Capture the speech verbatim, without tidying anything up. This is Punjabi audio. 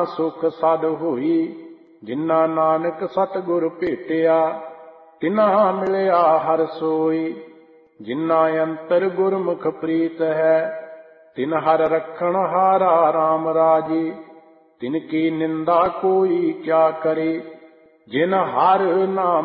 ਸੁਖ ਸਦ ਹੋਈ। ਜਿਨ੍ਹਾਂ ਨਾਨਕ ਸਤਿਗੁਰ ਭੇਟਿਆ ਤਿਨ੍ਹਾਂ ਮਿਲਿਆ ਹਰਿ ਸੋਈ। ਜਿਨ੍ਹਾਂ ਅੰਤਰ ਗੁਰਮੁਖ ਪ੍ਰੀਤ ਹੈ ਤਿਨ ਹਰਿ ਰਖਣ ਹਾਰਾ ਰਾਮ ਰਾਜੇ। ਤਿਨ ਕੀ ਨਿੰਦਾ ਕੋਈ ਕਿਆ ਕਰੇ ਜਿਨ ਹਰਿ ਨਾਮ